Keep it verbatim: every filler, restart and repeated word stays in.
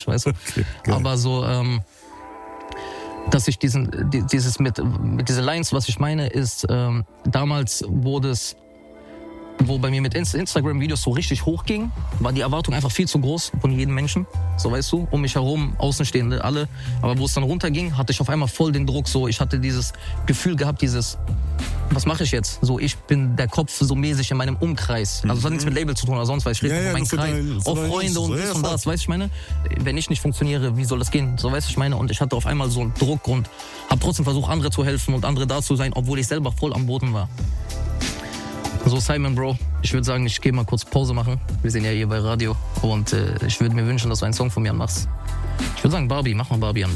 weißt du. Okay, aber so, ähm, dass ich diesen, dieses mit, mit diese Lines, was ich meine, ist, ähm, damals wurde es, wo bei mir mit Instagram-Videos so richtig hochging, war die Erwartung einfach viel zu groß von jedem Menschen, so weißt du, um mich herum, Außenstehende, alle. Aber wo es dann runterging, hatte ich auf einmal voll den Druck, so, ich hatte dieses Gefühl gehabt, dieses, was mache ich jetzt? So, ich bin der Kopf so mäßig in meinem Umkreis. Also das hat nichts mit Label zu tun oder sonst was. Ich rede Ja, ja, von meinem das ist Kreis, dein- das ist auch dein Freunde und Luxus. dies Ja, und ja, das, weißt du, ich meine? Wenn ich nicht funktioniere, wie soll das gehen? So, weißt du, ich meine? Und ich hatte auf einmal so einen Druck und habe trotzdem versucht, andere zu helfen und andere da zu sein, obwohl ich selber voll am Boden war. So, Simon, Bro, ich würde sagen, ich gehe mal kurz Pause machen. Wir sind ja hier bei Radio und äh, ich würde mir wünschen, dass du einen Song von mir anmachst. Ich würde sagen, Barbie, mach mal Barbie an, Bro.